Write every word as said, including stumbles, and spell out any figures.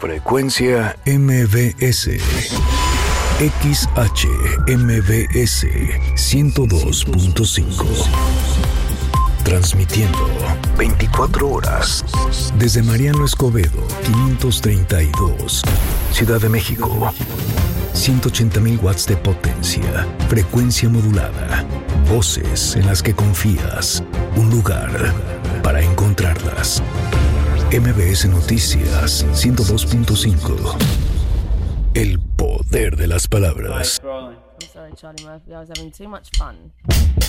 Frecuencia M B S. X H M B S ciento dos punto cinco. Transmitiendo veinticuatro horas desde Mariano Escobedo, quinientos treinta y dos, Ciudad de México. ciento ochenta mil watts de potencia, frecuencia modulada, voces en las que confías, un lugar para encontrarlas. M B S Noticias ciento dos punto cinco. El poder de las palabras. I'm sorry, Charlie Murphy. I was having too much fun.